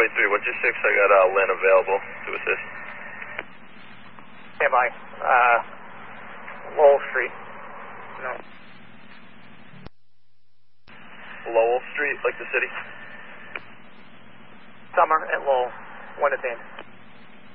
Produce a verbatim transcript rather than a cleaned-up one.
two eight three, what's your six? I got uh, Lynn available to assist. Stand by. Uh, Lowell Street. No. Lowell Street, like the city? Summer at Lowell. One at the end.